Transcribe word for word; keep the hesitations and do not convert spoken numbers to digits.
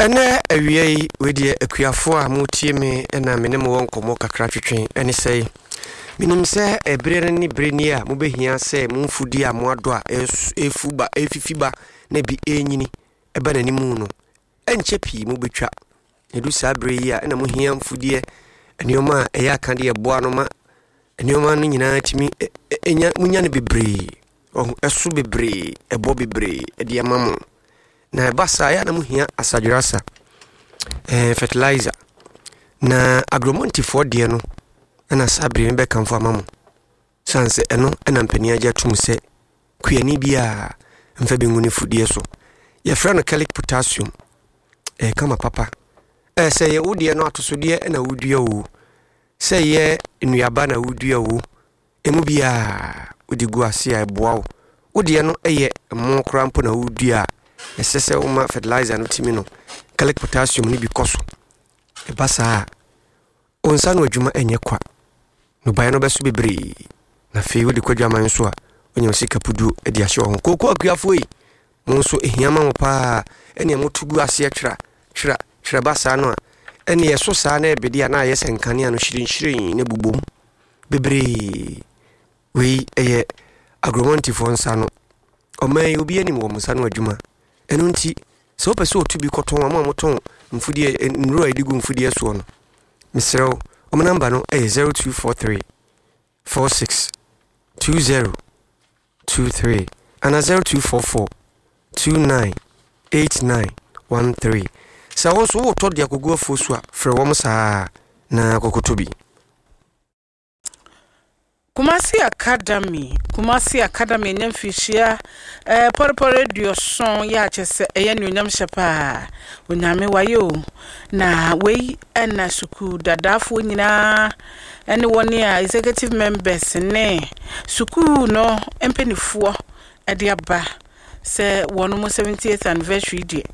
Ene awie we de akuafo a motie me na me ne mo wonkomo kakra twetwen ene sei minim se ebrere ni breni a mo behia se mo mfudi a mo ado a efuba efifiba na bi enyini eba nanimu no enche pii mo betwa edu sabre yi a na mo hia mfudie enioma eya akande eboa no ma enioma no nyina timi enya munya ne bebre oh esu bebre ebo bebre ede amamo na basa ya na mo hia asadurasa eh fertilizer na agromonti for de no na sabre be kan fo amamo sanse eno na mpani agya tum se kuani bia mfa benguni fudie so ye fra no calic potassium eh kama papa eh se ye wudie no atosodie na wudie wo se ye nuaba na wudie wo emu bia udigu ase a eboa wo wudie no eye mo krampo na wudie a esese uma fertilizer no timi no calic potassium ni bi koso e basa onsa no adwuma enye kwa no bae no beso bebre na fe wodi kwadwama nso a onye osika pudu e di ahye ho kokko akuafo yi mo nso ehiama mo pa ene motugu ase atwira twira twira basa no a ene yeso saa na ebedi a na ayese nkane ano hyirin hyirin ne bubom bebre we eye agromonti fo nsa no oman obi ani mo nsa no adwuma eno nti so pese otubi koton ama moton mfudie nro edigu mfudie so no misreo o namba no eh zero two four three four six two zero two three and zero two four four two nine eight nine one three. Sa wonso wo to de akogu afosu a frɛ wo msa na kokotobi. Kumasi Academy, Kumasi Academy nyamfishia eh porpor radio son ya chese eye nunyam shepa onyame wayo na wei na suku dadafo nyina ene woni a executive members ne suku no empenifuo ede aba se wono mo seventieth anniversary die